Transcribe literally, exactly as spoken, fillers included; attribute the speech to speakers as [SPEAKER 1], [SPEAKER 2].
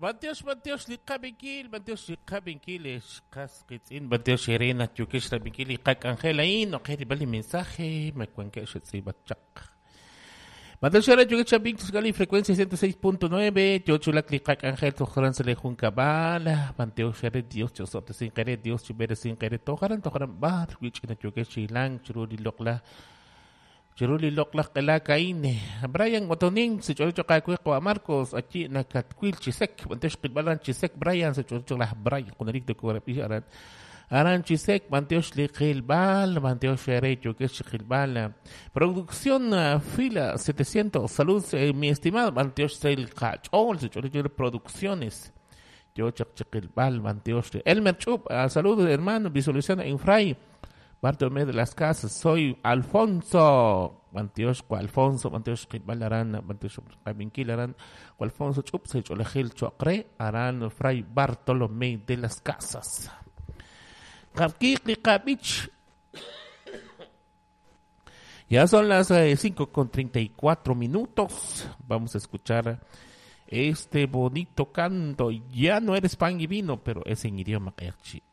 [SPEAKER 1] Mateos, Mateos, liqabinkil, Mateos, liqabinkil, esqas qitz'in, Mateos, Irena, Chukish, rabinkil, iqak Angela, ino, qeri bali mensaje, me cuenque, shetzi, batchak. Mateos, Irena, Chukish, rabinkil, gali, frecuencia ciento seis punto nueve, Chochulak, liqak Angel, tojaran, se le jun cabala, Mateos, Irena, Dios, chosote, sin querer, Dios, chubere, sin querer, tojaran, tojaran, bar, Chukish, Chukish, lang, chururi, lokla, Chiruli loklak kalakaine. Brian Motoning, si Choricho Kakueko a Marcos, aquí Nakatquil Chisek, Manteos Kilbalan Chisek, Brian, si Choricho la Brian, con Eric de Corapi Aran. Aran Chisek, Manteos Ligilbal, Manteos Sherecho, que es Chilbal. Producción uh, fila setecientos. Salud, eh, mi estimado Manteos Sail Catch. Oh, si Choricho Producciones. Yo Chilbal, Manteos. Elmer Chup, uh, salud, hermano, visualización en Fray. Bartolomé de las Casas, soy Alfonso Mantiosco, Alfonso Mantiosco Balarán, Mantiosco Cabinquilarán, Alfonso Chup, se Cholejil Chocre, Arán Fray Bartolomé de las Casas. Capquiqui Capich. Ya son las eh, cinco con treinta y cuatro minutos. Vamos a escuchar este bonito canto. Ya no eres pan y vino, pero es en idioma quechua.